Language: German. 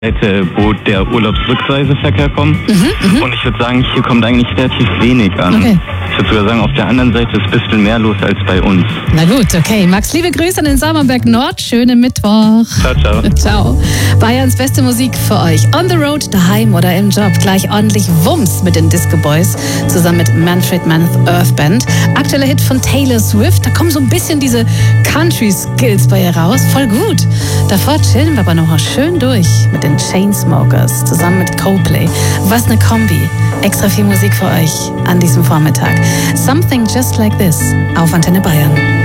Seite, wo der Urlaubsrückreiseverkehr kommt. Und ich würde sagen, hier kommt eigentlich relativ wenig an. Okay. Ich würde sogar sagen, auf der anderen Seite ist ein bisschen mehr los als bei uns. Na gut, okay. Max, liebe Grüße an den Sammerberg Nord. Schönen Mittwoch. Ciao, ciao. Ciao. Bayerns beste Musik für euch. On the road, daheim oder im Job. Gleich ordentlich Wumms mit den Disco Boys. Zusammen mit Manfred Mann Earth Band. Aktueller Hit von Taylor Swift. Da kommen so ein bisschen diese Country-Skills bei ihr raus. Voll gut. Davor chillen wir aber noch mal schön durch mit den Chainsmokers. Zusammen mit Coldplay. Was eine Kombi. Extra viel Musik für euch an diesem Vormittag. Something Just Like This auf Antenne Bayern.